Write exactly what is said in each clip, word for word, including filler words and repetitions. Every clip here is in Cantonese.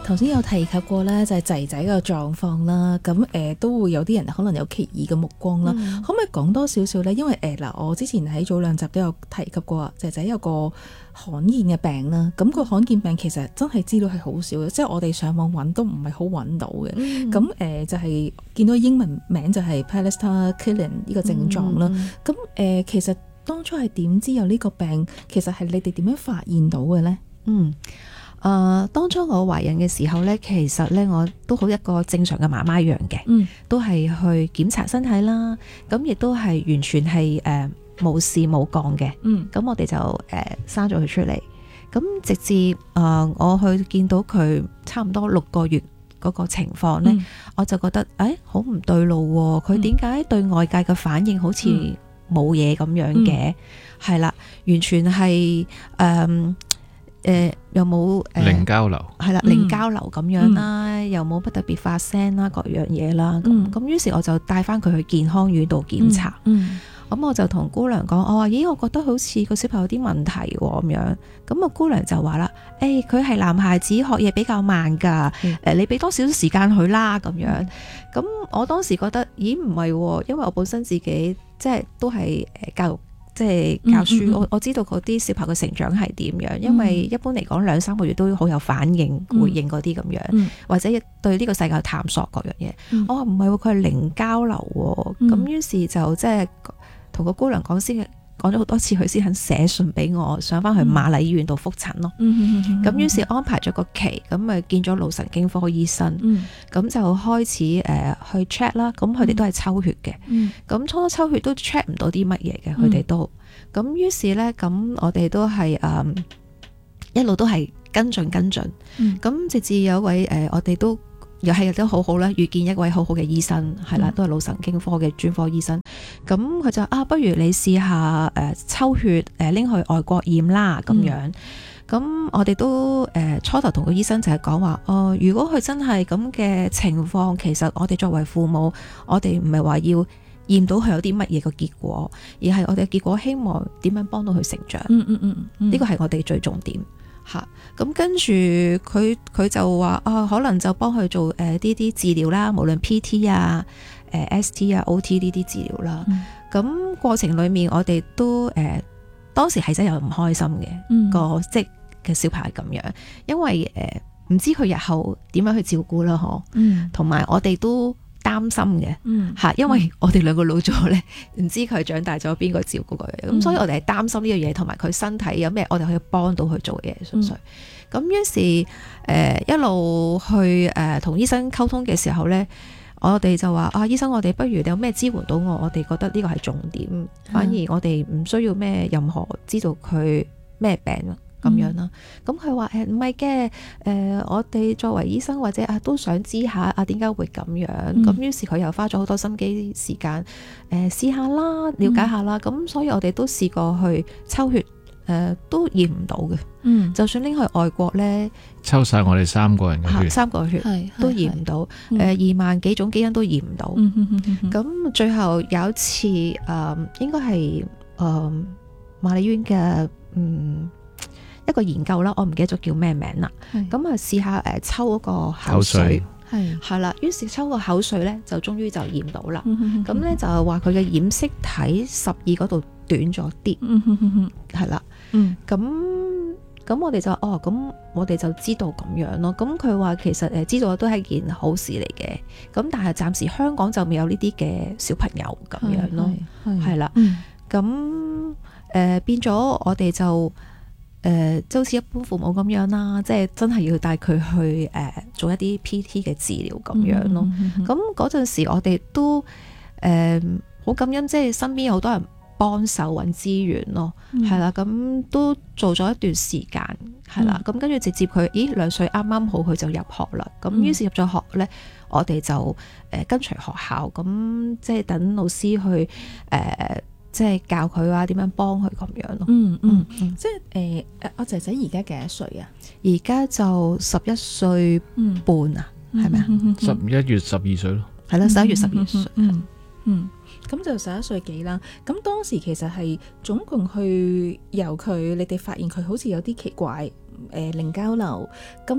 頭先有提及過咧，就係仔仔嘅狀況啦。咁誒、呃、都會有啲人可能有奇異嘅目光啦。嗯、可唔可以講多少少咧？因為誒嗱、呃，我之前喺早兩集都有提及過，仔仔有個罕見嘅病啦。咁、個罕見病其實真係資料係好少嘅，即係我哋上網揾都唔係好揾到嘅。咁誒、嗯呃、就係、是、見到英文名就係 Pallister-Killian 呢個症狀啦。咁誒、嗯呃、其實當初係點知有呢個病？其實係你哋點樣發現到嘅咧？ 嗯。誒、呃，當初我懷孕嘅時候咧，其實咧我都好一個正常嘅媽媽一樣嘅，嗯、都係去檢查身體啦，咁亦都係完全係誒冇事冇降嘅，咁、嗯、我哋就誒、呃、生咗佢出嚟，咁直至誒、呃、我去見到佢差唔多六個月嗰個情況咧，嗯、我就覺得誒好唔對路，佢點解對外界嘅反應好似冇嘢咁樣嘅？係啦、嗯，完全係誒。呃誒、呃，又冇誒零交流， 係啦，零交流咁樣啦，嗯、又冇乜特別發聲啦，各樣嘢啦，咁咁於是我就帶翻佢去健康院度檢查，咁、嗯嗯、我就同姑娘講，我話咦，我覺得好似個小朋友有啲問題咁樣，咁啊姑娘就話啦，誒、欸，佢係男孩子，學嘢比較慢噶，誒、嗯，你俾多少少時間佢啦，咁樣，咁、嗯、我當時覺得，咦，唔係，因為我本身自己即係都係誒教育。即係教書，嗯嗯嗯我我知道嗰啲小朋友嘅成長係點樣，因為一般嚟講兩三個月都好有反應、嗯、回應嗰啲咁樣，嗯、或者對呢個世界探索各樣嘢。嗯、我話唔係喎，佢係零交流喎。咁、嗯、於是就即係同個姑娘講先，講咗好多次，佢先肯寫信俾我，上翻去瑪麗醫院度覆診咯。咁、嗯嗯嗯、於是安排咗個期，咁咪見咗腦神經科醫生，咁、嗯、就開始誒、呃、去 check 啦。咁佢哋都係抽血嘅，咁、嗯、初初抽血都 check 唔到啲乜嘢嘅，佢哋都。咁於是咧，咁我哋都係誒、嗯、一路都係跟進跟進。咁、嗯、直至有一位誒、呃，我哋都又係都好好啦，遇見一位好好嘅醫生，係啦，都係腦神經科嘅專科醫生。咁佢就啊，不如你試下誒、呃、抽血誒拎、呃、去外國驗啦咁樣。咁、嗯、我哋都誒、呃、初頭同個醫生就係講話，哦、呃，如果佢真係咁嘅情況，其實我哋作為父母，我哋唔係話要驗到佢有啲乜嘢個結果，而係我哋嘅結果希望點樣幫到佢成長。嗯嗯嗯，呢個係我哋最重點吓。咁跟住佢佢就話啊，可能就幫佢做誒呢啲治療啦，無論 P T 啊、誒、呃、S T 啊、O T 呢啲治療啦。咁、嗯、過程裏面我哋都誒、呃、當時係真係有唔開心嘅、嗯、個即係嘅小朋友咁樣，因為誒唔、呃、知佢日後點樣去照顧啦，嗬。嗯，同埋我哋都擔心嘅，吓、嗯，因為我哋兩個老咗咧，唔知佢長大咗邊個照顧佢，咁、嗯、所以我哋係擔心呢樣嘢，同埋佢身體有咩，我哋可以幫到佢做嘅嘢，純粹。咁於、嗯、是誒、呃、一路去誒同、呃、醫生溝通嘅時候咧，我哋就話啊，醫生，我哋不如你有咩支援到我，我哋覺得呢個係重點，嗯、反而我哋唔需要咩任何知道佢咩病咯。咁樣啦，咁佢話誒唔係嘅，誒我哋作為醫生或者啊都想知下啊點解會咁樣，咁、嗯、於是佢又花咗好多心機時間誒試下啦，了解下啦，咁、嗯、所以我哋都試過去抽血，誒、呃、都驗唔到嘅，嗯，就算拎去外國咧， 抽晒我哋三個人嘅血， 三個血都驗唔到，誒、嗯呃、二萬幾種基因都驗唔到，咁、嗯嗯嗯嗯、最後有一次誒、呃、應該係誒瑪麗醫院嘅嗯。一個研究啦，我唔記得咗叫咩名啦。咁啊是，試下誒抽嗰個口水，係係啦。於是抽個口水咧，就終於就驗到啦。咁咧、嗯、就話佢嘅染色體十二嗰度短咗啲，係啦。咁咁我哋就哦，咁我哋就知道咁樣咯。咁佢話其實誒知道都係件好事嚟嘅。咁但係暫時香港就未有呢啲嘅小朋友咁樣咯，係啦。咁誒、呃、變咗我哋就。誒、呃，就好似一般父母咁樣啦，即係真係要帶佢去誒、呃、做一啲 P T 嘅治療咁樣咯。咁嗰陣時我哋都誒好、呃、感恩，即係身邊有好多人幫手揾資源咯，係啦、嗯。咁都做咗一段時間，係啦。咁跟住直接佢，咦兩歲啱啱好佢就入學啦。咁於是入咗學咧，我哋就誒、呃、跟隨學校，咁即係等老師去誒。呃即係教佢啊，點樣幫佢咁樣咯。嗯嗯，嗯即係誒，我仔仔而家幾多歲啊？ 而家就十一歲半啊，係咪啊？ 十一月十二歲咯。 係啦，十一月十二歲。 嗯嗯，咁就十一歲幾啦。咁當時其實係總共去由佢，你哋發現佢好似有啲奇怪，誒、呃、零交流。咁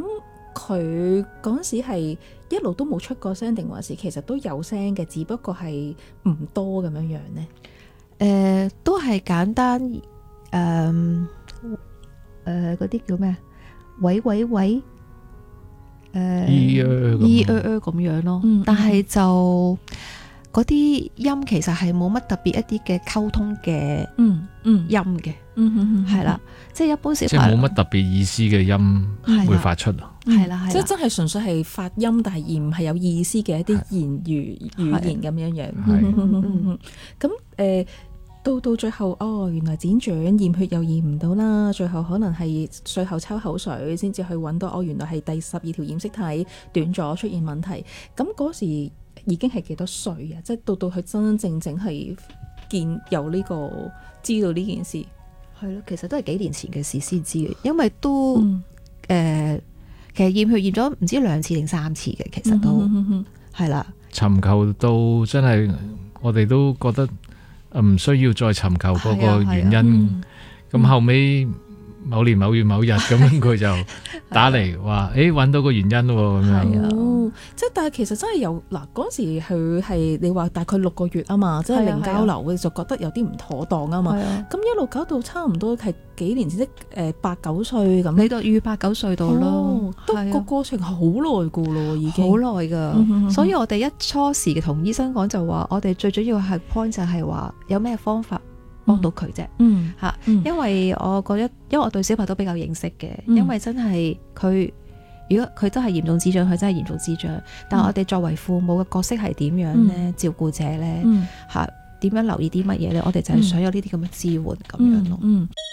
佢嗰陣時係一路都冇出過聲，定還是其實都有聲嘅，只不過係唔多咁樣樣呢？ 誒、呃，都係簡單，誒誒嗰啲叫咩？喂喂喂，誒咿咿咿咁樣咯。 嗯、 但係就嗰啲音其實係冇乜特別一啲嘅溝通嘅嗯嗯音嘅， 嗯係啦，即係一般小即係冇乜特別意思嘅音會發出啊。 係啦，係即係真係純粹係發音，但係而唔係有意思嘅一啲言語語言咁樣樣。 係咁誒。到到最後，哦，原來輾轉驗血又驗唔到啦，最後可能係最後抽口水先至去揾到，哦，原來係第十二條染色體短咗出現問題。咁嗰時已經係幾多歲啊？即係到到佢真真正正係見有呢個知道呢件事， 係咯，其實都係幾年前嘅事先知嘅，因為都誒、 嗯呃，其實驗血驗咗唔知兩次定三次嘅，其實都係啦。 尋求到真係，我哋都覺得。唔需要再尋求嗰個原因，咁後尾某年某月某日咁樣佢就打嚟話，誒揾到個原因咯咁樣。 哦，即係但係其實真係有嗱嗰時佢係你話大概六個月啊嘛，即係零交流，佢就覺得有啲唔妥當啊嘛。咁一路搞到差唔多係幾年先，即誒八九歲咁。 你到預八九歲度咯， 都個過程好耐噶咯，已經好耐噶。所以我哋一初時同醫生講就話，我哋最主要係 point 就係話有咩方法幫到佢啫， 嗯吓，因為我覺得，因為我對小朋友都比較認識嘅， 嗯、 因為真係佢如果佢真係嚴重智障，佢真係嚴重智障，但係我哋作為父母嘅角色係點樣呢？嗯、照顧者呢？吓、嗯，點樣留意啲乜嘢呢？我哋就係想有呢啲咁嘅支援咁樣咯。嗯嗯